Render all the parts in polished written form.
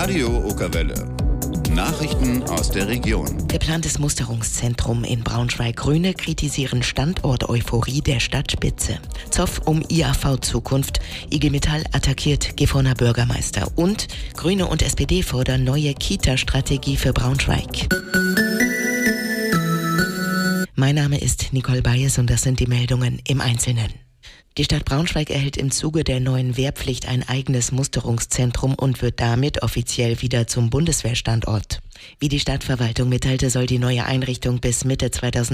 Radio Okerwelle. Nachrichten aus der Region. Geplantes Musterungszentrum in Braunschweig. Grüne kritisieren Standort-Euphorie der Stadtspitze. Zoff um IAV-Zukunft. IG Metall attackiert Gifhorner Bürgermeister. Und Grüne und SPD fordern neue Kita-Strategie für Braunschweig. Mein Name ist Nicole Bayes und das sind die Meldungen im Einzelnen. Die Stadt Braunschweig erhält im Zuge der neuen Wehrpflicht ein eigenes Musterungszentrum und wird damit offiziell wieder zum Bundeswehrstandort. Wie die Stadtverwaltung mitteilte, soll die neue Einrichtung bis Mitte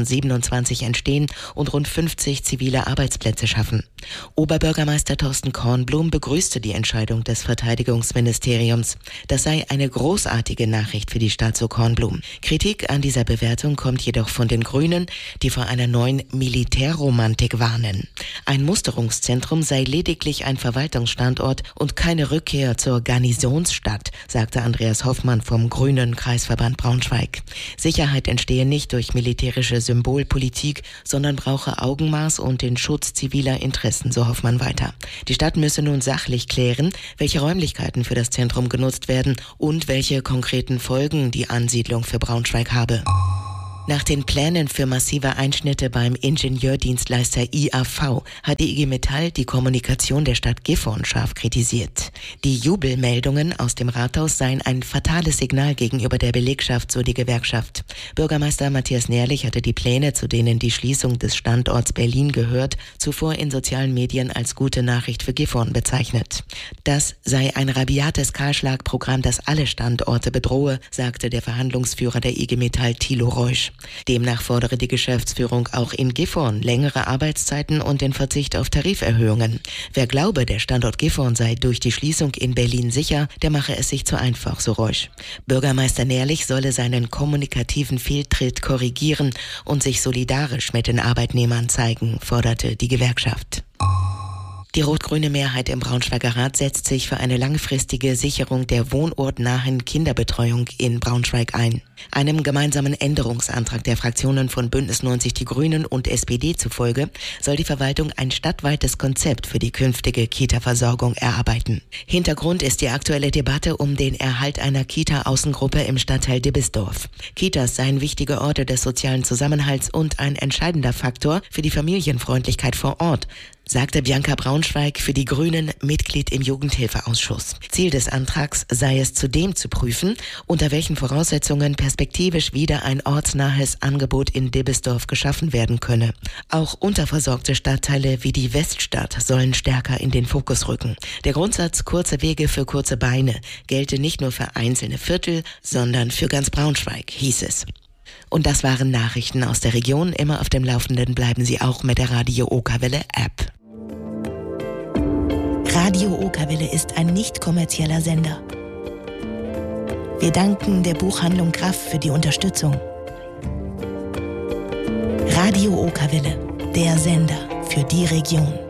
2027 entstehen und rund 50 zivile Arbeitsplätze schaffen. Oberbürgermeister Thorsten Kornblum begrüßte die Entscheidung des Verteidigungsministeriums. Das sei eine großartige Nachricht für die Stadt, so Kornblum. Kritik an dieser Bewertung kommt jedoch von den Grünen, die vor einer neuen Militärromantik warnen. Ein Musterungszentrum sei lediglich ein Verwaltungsstandort und keine Rückkehr zur Garnisonsstadt, sagte Andreas Hoffmann vom Grünen Kreisverband Braunschweig. Sicherheit entstehe nicht durch militärische Symbolpolitik, sondern brauche Augenmaß und den Schutz ziviler Interessen, so Hoffmann weiter. Die Stadt müsse nun sachlich klären, welche Räumlichkeiten für das Zentrum genutzt werden und welche konkreten Folgen die Ansiedlung für Braunschweig habe. Nach den Plänen für massive Einschnitte beim Ingenieurdienstleister IAV hat die IG Metall die Kommunikation der Stadt Gifhorn scharf kritisiert. Die Jubelmeldungen aus dem Rathaus seien ein fatales Signal gegenüber der Belegschaft, so die Gewerkschaft. Bürgermeister Matthias Nährlich hatte die Pläne, zu denen die Schließung des Standorts Berlin gehört, zuvor in sozialen Medien als gute Nachricht für Gifhorn bezeichnet. Das sei ein rabiates Kahlschlagprogramm, das alle Standorte bedrohe, sagte der Verhandlungsführer der IG Metall Thilo Reusch. Demnach fordere die Geschäftsführung auch in Gifhorn längere Arbeitszeiten und den Verzicht auf Tariferhöhungen. Wer glaube, der Standort Gifhorn sei durch die Schließung in Berlin sicher, der mache es sich zu einfach, so Reusch. Bürgermeister Nährlich solle seinen kommunikativen Fehltritt korrigieren und sich solidarisch mit den Arbeitnehmern zeigen, forderte die Gewerkschaft. Die rot-grüne Mehrheit im Braunschweiger Rat setzt sich für eine langfristige Sicherung der wohnortnahen Kinderbetreuung in Braunschweig ein. Einem gemeinsamen Änderungsantrag der Fraktionen von Bündnis 90 Die Grünen und SPD zufolge soll die Verwaltung ein stadtweites Konzept für die künftige Kita-Versorgung erarbeiten. Hintergrund ist die aktuelle Debatte um den Erhalt einer Kita-Außengruppe im Stadtteil Dibbesdorf. Kitas seien wichtige Orte des sozialen Zusammenhalts und ein entscheidender Faktor für die Familienfreundlichkeit vor Ort, sagte Bianca Braunschweig für die Grünen, Mitglied im Jugendhilfeausschuss. Ziel des Antrags sei es zudem zu prüfen, unter welchen Voraussetzungen perspektivisch wieder ein ortsnahes Angebot in Dibbesdorf geschaffen werden könne. Auch unterversorgte Stadtteile wie die Weststadt sollen stärker in den Fokus rücken. Der Grundsatz kurze Wege für kurze Beine gelte nicht nur für einzelne Viertel, sondern für ganz Braunschweig, hieß es. Und das waren Nachrichten aus der Region. Immer auf dem Laufenden bleiben Sie auch mit der Radio Okerwelle App. Radio Okerwelle ist ein nicht kommerzieller Sender. Wir danken der Buchhandlung Graff für die Unterstützung. Radio Okerwelle, der Sender für die Region.